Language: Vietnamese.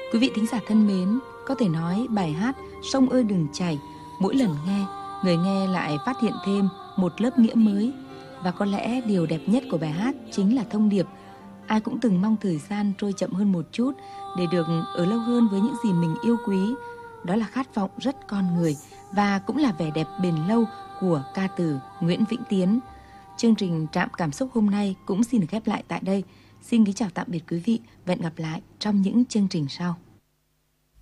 Quý vị thính giả thân mến, có thể nói bài hát Sông ơi đừng chảy, mỗi lần nghe, người nghe lại phát hiện thêm một lớp nghĩa mới. Và có lẽ điều đẹp nhất của bài hát chính là thông điệp. Ai cũng từng mong thời gian trôi chậm hơn một chút để được ở lâu hơn với những gì mình yêu quý. Đó là khát vọng rất con người và cũng là vẻ đẹp bền lâu của ca từ Nguyễn Vĩnh Tiến. Chương trình Trạm Cảm Xúc hôm nay cũng xin được khép lại tại đây. Xin kính chào tạm biệt quý vị và hẹn gặp lại trong những chương trình sau.